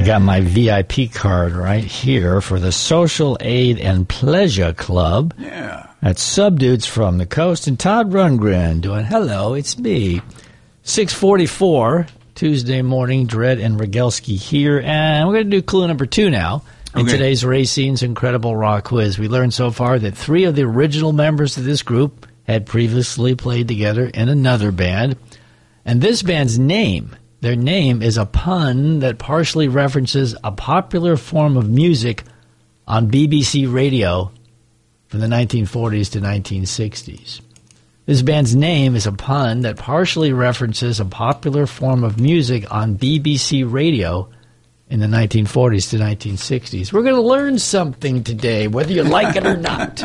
got my VIP card right here for the Social Aid and Pleasure Club. Yeah. That's Subdudes from the Coast and Todd Rundgren doing hello, it's me. 6:44, Tuesday morning, Dredd and Rogelski here. And we're going to do clue number 2 now. In today's Racine's Incredible Rock Quiz, we learned so far that 3 of the original members of this group had previously played together in another band. And this band's name, their name is a pun that partially references a popular form of music on BBC radio from the 1940s to 1960s. This band's name is a pun that partially references a popular form of music on BBC radio in the 1940s to 1960s. We're going to learn something today, whether you like it or not.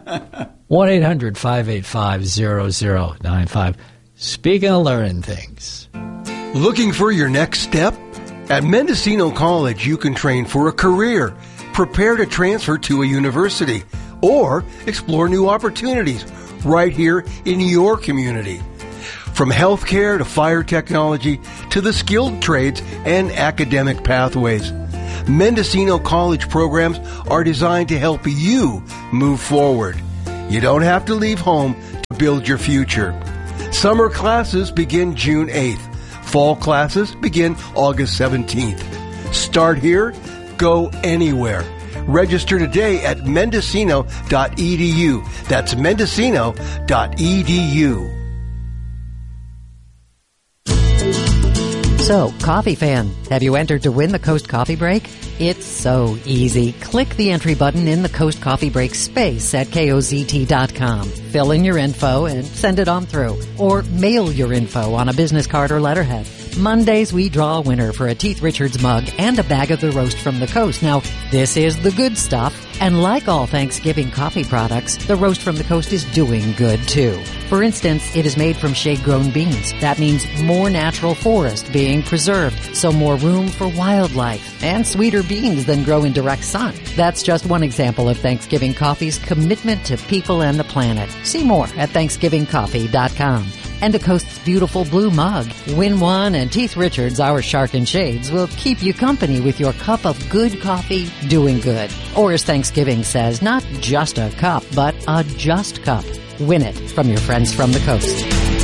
1-800-585-0095. Speaking of learning things. Looking for your next step? At Mendocino College, you can train for a career, prepare to transfer to a university, or explore new opportunities right here in your community. From healthcare to fire technology to the skilled trades and academic pathways, Mendocino College programs are designed to help you move forward. You don't have to leave home to build your future. Summer classes begin June 8th. Fall classes begin August 17th. Start here, go anywhere. Register today at mendocino.edu. That's mendocino.edu. So, coffee fan, have you entered to win the Coast Coffee Break? It's so easy. Click the entry button in the Coast Coffee Break space at KOZT.com. Fill in your info and send it on through. Or mail your info on a business card or letterhead. Mondays, we draw a winner for a Teeth Richards mug and a bag of the roast from the coast. Now, this is the good stuff. And like all Thanksgiving coffee products, the roast from the coast is doing good, too. For instance, it is made from shade-grown beans. That means more natural forest being preserved, so more room for wildlife, and sweeter beans than grow in direct sun. That's just one example of Thanksgiving Coffee's commitment to people and the planet. See more at ThanksgivingCoffee.com. And a Coast's beautiful blue mug. Win one, and Teeth Richards, our Shark and Shades, will keep you company with your cup of good coffee doing good. Or as Thanksgiving says, not just a cup, but a just cup. Win it from your friends from the coast.